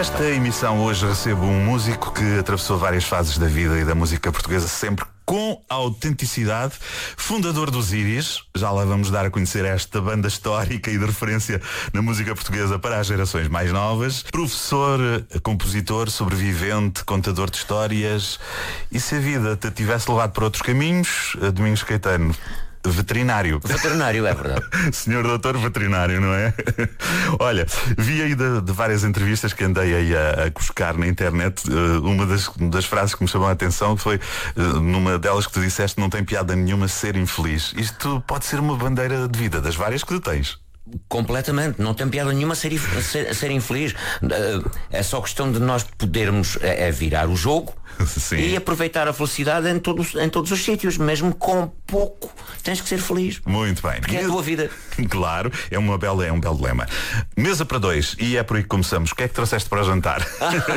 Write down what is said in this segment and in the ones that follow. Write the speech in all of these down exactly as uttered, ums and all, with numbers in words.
Nesta emissão hoje recebo um músico que atravessou várias fases da vida e da música portuguesa, sempre com autenticidade, fundador dos Íris. Já lá vamos dar a conhecer esta banda histórica e de referência na música portuguesa para as gerações mais novas. Professor, compositor, sobrevivente, contador de histórias. E se a vida te tivesse levado por outros caminhos, Domingos Caetano, veterinário. Veterinário, é verdade. Senhor doutor veterinário, não é? Olha, vi aí de, de várias entrevistas que andei aí a, a buscar na internet, uh, uma das, das frases que me chamou a atenção foi uh, numa delas que tu disseste: não tem piada nenhuma ser infeliz. Isto pode ser uma bandeira de vida, das várias que tu tens. Completamente, não tem piada nenhuma ser, ser, ser infeliz. É só questão de nós podermos é, é virar o jogo. Sim. E aproveitar a felicidade em todos, em todos os sítios. Mesmo com pouco tens que ser feliz. Muito bem. Porque é a tua vida. Claro, é, uma bela, é um belo lema. Mesa para dois, e é por aí que começamos. O que é que trouxeste para o jantar?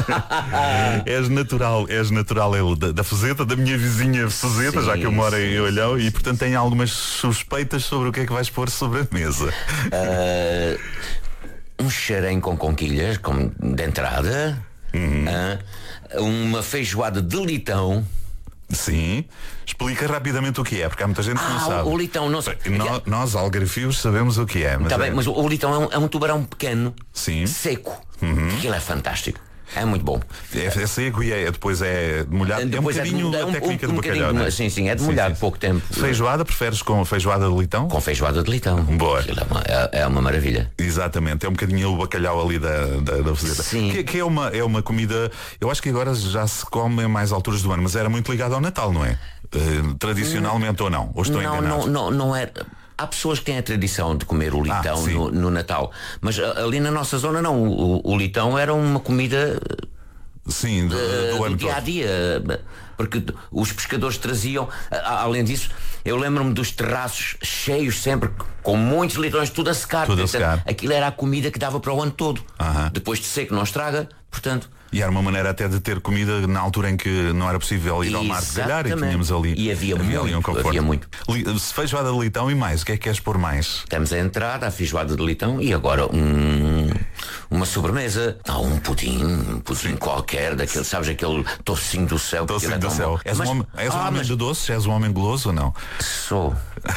És natural, és natural eu, da, da Fuzeta, da minha vizinha Fuzeta, sim, já que eu moro sim, em Olhão, e portanto tenho algumas suspeitas sobre o que é que vais pôr sobre a mesa. Uh, um xarém com conquilhas, como de entrada. Uhum. Uh, uma feijoada de litão. Sim. Explica rapidamente o que é, porque há muita gente que ah, não sabe. O litão não sei. Nós, nós algarvios, sabemos o que é. Mas, tá é... bem, mas o, o litão é um, é um tubarão pequeno, sim, seco. Uhum. Aquilo é fantástico. É muito bom. É, é seco e é, depois é demolhado. Depois é um bocadinho é de, a técnica um, um, do bacalhau, não é? Sim, sim, é demolhado pouco tempo. Feijoada, preferes com feijoada de litão? Com feijoada de litão. Boa. É uma, é, é uma maravilha. Exatamente, é um bocadinho o bacalhau ali da, da, da Fuzeta. Sim. Que, que é, uma, é uma comida, eu acho que agora já se come em mais alturas do ano, mas era muito ligado ao Natal, não é? Uh, tradicionalmente hum, ou não? Ou estou não, enganado? Não, não, não é. Há pessoas que têm a tradição de comer o litão ah, no, no Natal, mas ali na nossa zona não. O, o litão era uma comida. Sim, do, do, do ano dia a dia, porque os pescadores traziam. Além disso, eu lembro-me dos terraços cheios sempre, com muitos litrões, tudo a secar. Tudo a portanto, secar. Aquilo era a comida que dava para o ano todo. Uh-huh. Depois de seco não estraga, portanto. E era uma maneira até de ter comida na altura em que não era possível ir ao mar, se calhar, e tínhamos ali. E havia, havia muito, ali um conforto. Havia muito. Feijoada de litão e mais, o que é que queres pôr mais? Temos a entrada, a feijoada de litão e agora um, uma sobremesa. Não, um pudim, um pudim sim, qualquer, daquele, sabes, aquele tocinho do céu. Tocinho do céu. És mas, um homem, és um ah, homem mas... de doces? És um homem goloso ou não? Sou.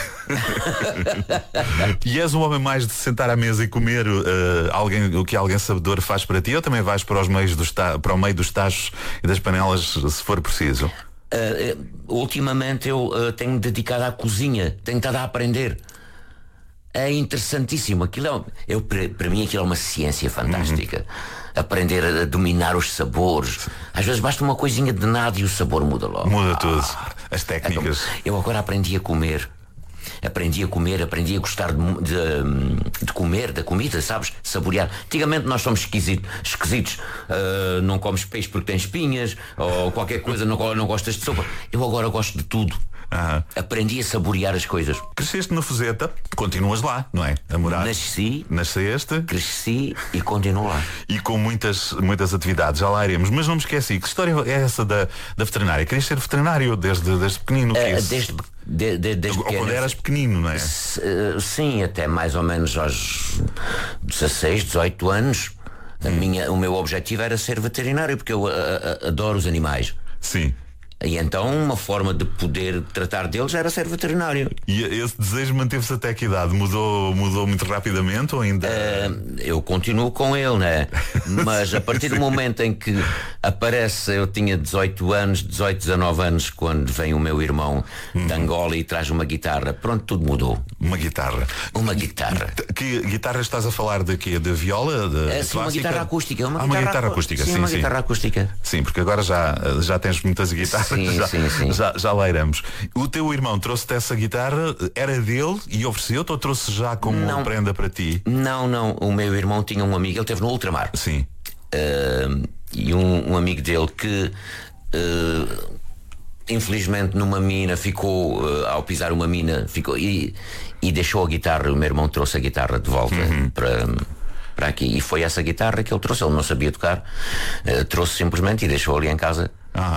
E és um homem mais de sentar à mesa e comer uh, alguém, o que alguém sabedor faz para ti, ou também vais para, os meios dos ta- para o meio dos tachos e das panelas se for preciso? Uh, uh, ultimamente eu uh, tenho dedicado à cozinha, tenho estado a aprender. É interessantíssimo. Aquilo é, eu, para, para mim aquilo é uma ciência fantástica. Uhum. Aprender a dominar os sabores. Às vezes basta uma coisinha de nada e o sabor muda logo. Muda ah, tudo. As técnicas. Eu agora aprendi a comer. Aprendi a comer, aprendi a gostar de, de, de comer, da comida, sabes? Saborear. Antigamente nós somos esquisitos, esquisitos. Uh, não comes peixe porque tem espinhas, ou qualquer coisa, não, não gostas de sopa. Eu agora gosto de tudo. Uhum. Aprendi a saborear as coisas. Cresceste na Fuzeta, continuas lá, não é? A morar. Nasci, Nasceste, cresci e continuo lá. E com muitas, muitas atividades, já lá iremos. Mas não me esqueci, que história é essa da, da veterinária? Querias ser veterinário desde, desde pequenino? É, desde, de, de, desde ou pequeno. Quando eras pequenino, não é? S, sim, até mais ou menos aos dezasseis, dezoito anos. A hum. minha, o meu objetivo era ser veterinário, porque eu a, a, adoro os animais. Sim. E então uma forma de poder tratar deles era ser veterinário. E esse desejo manteve-se até que idade? Mudou, mudou muito rapidamente ou ainda? Uh, eu continuo com ele, né? Mas a partir do momento em que aparece, eu tinha dezoito anos, dezoito, dezanove anos, quando vem o meu irmão hum. de Angola e traz uma guitarra, pronto, tudo mudou. Uma guitarra? Uma guitarra. Que guitarra estás a falar de quê? De viola? De é sim, uma guitarra acústica. Uma ah, guitarra, uma guitarra acústica, sim. sim, uma sim. guitarra acústica. Sim, porque agora já, já tens muitas guitarras. Sim, já, sim, sim. Já, já lá iremos. O teu irmão trouxe-te essa guitarra, era dele e ofereceu-te ou trouxe já como não, prenda para ti? Não, não. O meu irmão tinha um amigo, ele esteve no ultramar. Sim. Uh, e um, um amigo dele que uh, infelizmente numa mina ficou, uh, ao pisar uma mina, ficou e, e deixou a guitarra. O meu irmão trouxe a guitarra de volta uhum. para, para aqui. E foi essa guitarra que ele trouxe. Ele não sabia tocar, uh, trouxe simplesmente e deixou ali em casa. Uhum.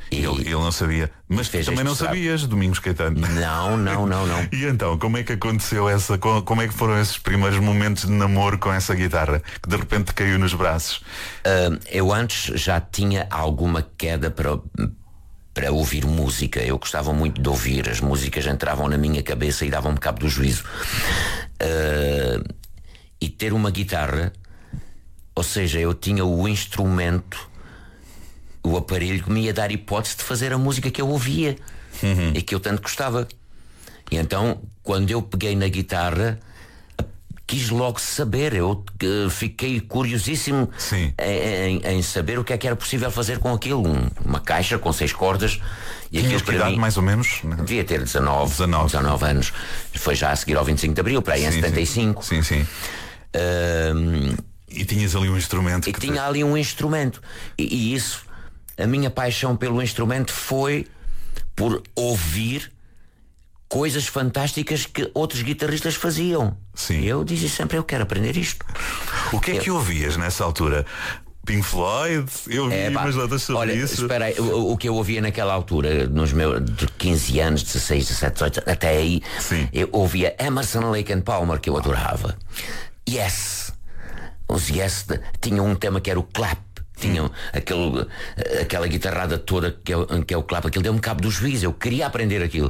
E ele, ele não sabia. Mas fez também não este sabias, Domingos Caetano. Não, não, não, não. E então, como é que aconteceu essa, co- como é que foram esses primeiros momentos de namoro com essa guitarra que de repente caiu nos braços? Uh, eu antes já tinha alguma queda para, para ouvir música. Eu gostava muito de ouvir. As músicas entravam na minha cabeça e davam-me cabo do juízo. Uh, e ter uma guitarra, ou seja, eu tinha o instrumento, o aparelho que me ia dar hipótese de fazer a música que eu ouvia, uhum. e que eu tanto gostava. E então, quando eu peguei na guitarra, quis logo saber. Eu uh, fiquei curiosíssimo em, em, em saber o que é que era possível fazer com aquilo. Um, uma caixa com seis cordas. E tinhas que idade, mais ou menos? Devia ter dezanove, dezanove. dezanove anos. Foi já a seguir ao vinte e cinco de Abril, para aí sim, em setenta e cinco. Sim, sim. sim. Uh, e tinhas ali um instrumento. E que tinha te... ali um instrumento. E, e isso... A minha paixão pelo instrumento foi por ouvir coisas fantásticas que outros guitarristas faziam. Sim. Eu dizia sempre, eu quero aprender isto. O que é eu... que ouvias nessa altura? Pink Floyd? Eu ouvi é, umas notas sobre olha, isso. Espera aí, o, o que eu ouvia naquela altura, nos meus de quinze anos, dezasseis, dezassete, dezoito, até aí, sim. eu ouvia Emerson, Lake and Palmer, que eu adorava. Yes. Os Yes tinham um tema que era o clap. Tinham aquele, aquela guitarrada toda que é, que é o clap. Aquilo deu-me cabo do juízo. Eu queria aprender aquilo.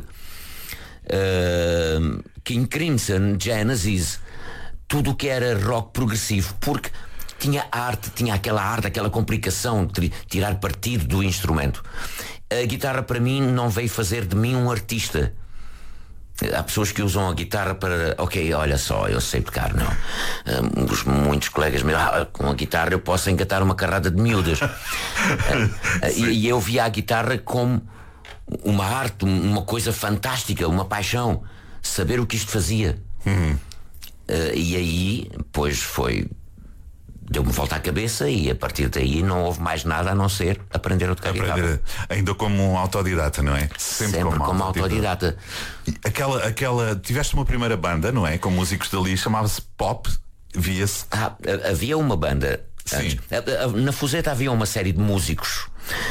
uh, King Crimson, Genesis, tudo o que era rock progressivo, porque tinha arte, tinha aquela arte, aquela complicação de tirar partido do instrumento. A guitarra para mim não veio fazer de mim um artista. Há pessoas que usam a guitarra para... Ok, olha só, eu sei tocar, não. Um, os, muitos colegas meus, ah, com a guitarra eu posso engatar uma carrada de miúdas. uh, uh, e, e eu via a guitarra como uma arte, uma coisa fantástica, uma paixão. Saber o que isto fazia. Uhum. Uh, e aí, pois foi... Deu-me volta à cabeça e a partir daí não houve mais nada a não ser aprender a tocar guitarra. Ainda como um autodidata, não é? Sempre, Sempre como, como autodidata. Aquela, aquela, tiveste uma primeira banda, não é? Com músicos dali, chamava-se Pop, via-se. Ah, havia uma banda. Sim. Na Fuseta havia uma série de músicos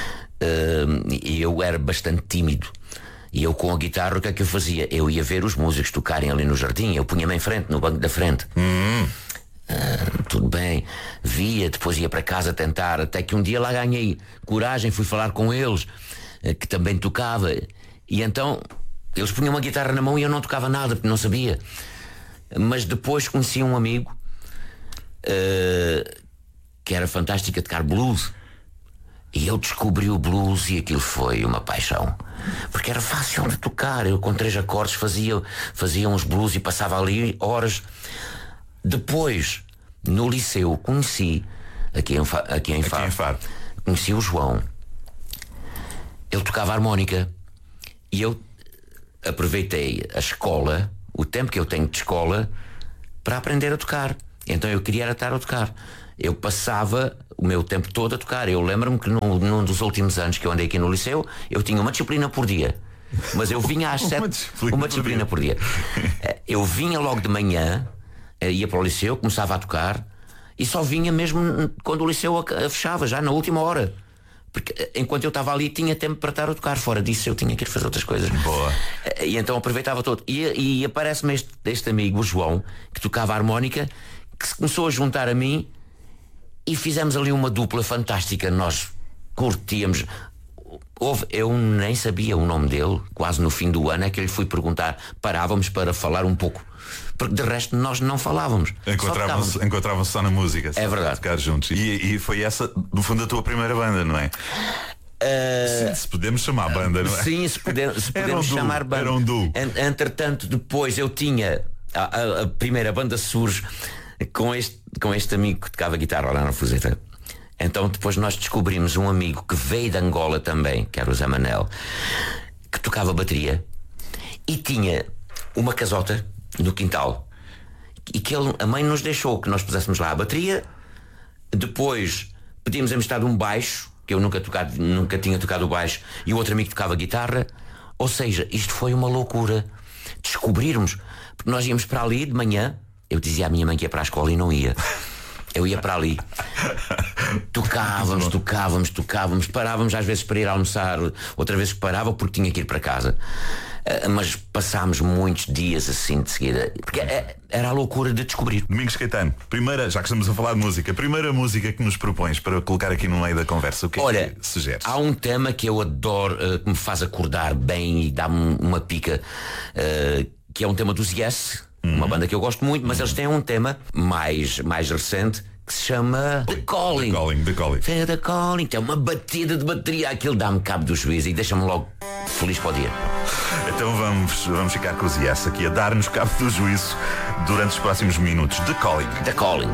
e eu era bastante tímido. E eu com a guitarra, o que é que eu fazia? Eu ia ver os músicos tocarem ali no jardim, eu punha-me em frente, no banco da frente. Hum. Ah, tudo bem, via, depois ia para casa tentar, até que um dia lá ganhei coragem, fui falar com eles, que também tocava, e então eles punham uma guitarra na mão e eu não tocava nada porque não sabia. Mas depois conheci um amigo uh, que era fantástico a tocar blues, e eu descobri o blues e aquilo foi uma paixão, porque era fácil de tocar. Eu com três acordes fazia, fazia uns blues e passava ali horas. Depois, no liceu, conheci, aqui em, Fa, aqui em Faro, aqui em Faro, conheci o João. Ele tocava harmónica e eu aproveitei a escola, o tempo que eu tenho de escola, para aprender a tocar. Então eu queria era estar a tocar. Eu passava o meu tempo todo a tocar. Eu lembro-me que num, num dos últimos anos que eu andei aqui no liceu, eu tinha uma disciplina por dia. Mas eu vinha às sete... uma disciplina, uma disciplina por dia. por dia. Eu vinha logo de manhã, ia para o liceu, começava a tocar e só vinha mesmo quando o liceu fechava, já na última hora, porque enquanto eu estava ali tinha tempo para estar a tocar. Fora disso eu tinha que ir fazer outras coisas. Boa. E então aproveitava todo. E, e aparece-me este, este amigo, o João, que tocava harmónica, que se começou a juntar a mim e fizemos ali uma dupla fantástica. Nós curtíamos. Houve, eu nem sabia o nome dele. Quase no fim do ano é que eu lhe fui perguntar. Parávamos para falar um pouco, porque de resto nós não falávamos. Encontravam-se encontravam só na música. É verdade. Tocar juntos. E, e foi essa, no fundo, a tua primeira banda, não é? Uh, sim, se podemos chamar banda, não é? Sim, se, poder, se podemos um chamar banda. Era um duo. Entretanto, depois eu tinha a, a, a primeira banda surge com este, com este amigo que tocava guitarra lá na Fuseta. Então depois nós descobrimos um amigo que veio de Angola também, que era o Zé Manel, que tocava bateria e tinha uma casota no quintal e que ele, a mãe nos deixou que nós puséssemos lá a bateria. Depois pedimos emprestado um baixo, que eu nunca, tocado, nunca tinha tocado o baixo, e o outro amigo tocava guitarra. Ou seja, isto foi uma loucura. Descobrirmos, porque nós íamos para ali de manhã. Eu dizia à minha mãe que ia para a escola e não ia. Eu ia para ali. Tocávamos, tocávamos, tocávamos, parávamos às vezes para ir almoçar, outra vez parava porque tinha que ir para casa. Uh, mas passámos muitos dias assim de seguida, porque era a loucura de descobrir. Domingos Caetano, primeira, já que estamos a falar de música, primeira música que nos propões para colocar aqui no meio da conversa, o que Olha, é que sugeres? Há um tema que eu adoro, uh, que me faz acordar bem e dá-me uma pica, uh, que é um tema dos Yes, uhum. uma banda que eu gosto muito, mas uhum. eles têm um tema mais, mais recente que se chama The Calling. The Calling, The Calling. The Calling, tem uma batida de bateria, aquilo dá-me cabo do juízo e deixa-me logo feliz para o dia. Então vamos, vamos ficar com os Yes aqui a dar-nos cabo do juízo durante os próximos minutos. The Calling. The Calling.